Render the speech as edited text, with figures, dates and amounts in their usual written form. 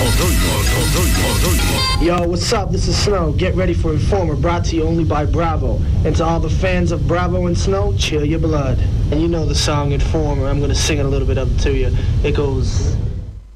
Yo, what's up? This is Snow. Get ready for Informer, brought to you only by Bravo. And to all the fans of Bravo and Snow, chill your blood. And you know the song Informer. I'm going to sing it a little bit of it to you. It goes...